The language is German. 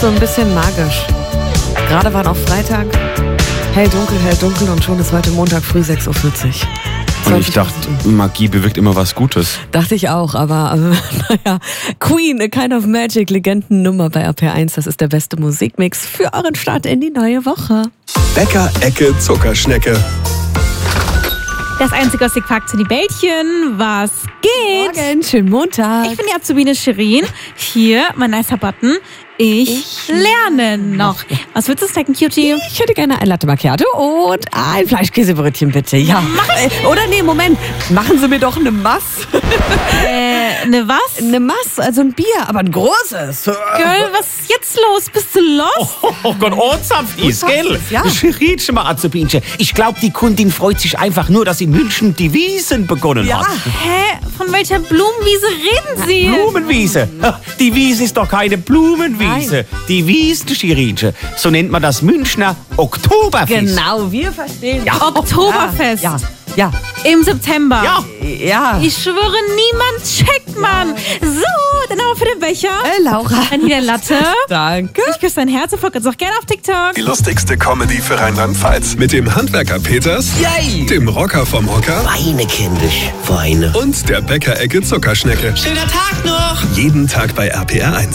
so ein bisschen magisch. Gerade war noch Freitag. Hell, dunkel und schon ist heute Montag früh 6.40 Uhr. Und ich dachte, Magie bewirkt immer was Gutes. Dachte ich auch, aber naja. Queen, A Kind of Magic, Legendennummer bei RPR1. Das ist der beste Musikmix für euren Start in die neue Woche. Bäcker-Ecke Zuckerschnecke. Das einzige aus Fakt zu die Bällchen. Was geht? Morgen, schönen Montag. Ich bin die Azubine Shirin. Hier, mein nicer Button. Ich lerne noch. Was willst du snacken, Cutie? Ich hätte gerne ein Latte Macchiato und ein Fleischkäsebrötchen, bitte. Ja. Oder nee, Moment. Machen Sie mir doch eine Mass. Ne was? Eine Mass, also ein Bier, aber ein großes. Girl, was ist jetzt los? Bist du lost? Oh Gott, ernsthaft ist, gell? Ja. Schrietsch mal, Azubinchen. Ich glaube, die Kundin freut sich einfach nur, dass in München die Wiesen begonnen Ja. hat. Hä? Von welcher Blumenwiese reden Sie? Blumenwiese? Die Wiese ist doch keine Blumenwiese. Nein. Die Wiesen, Schirinchen. So nennt man das Münchner Oktoberfest. Genau, wir verstehen. Ja. Oktoberfest. Ja. Im September. Ja. Ich schwöre, niemand checkt, Mann. So, dann aber für den Becher. Laura. Dann hier der Latte. Danke. Ich küsse dein Herz und folge uns auch gerne auf TikTok. Die lustigste Comedy für Rheinland-Pfalz. Mit dem Handwerker Peters, Yay. dem Rocker vom Hocker Weine, kindisch, Weine. und der Bäcker-Ecke Zuckerschnecke. Schöner Tag noch. Jeden Tag bei RPR1.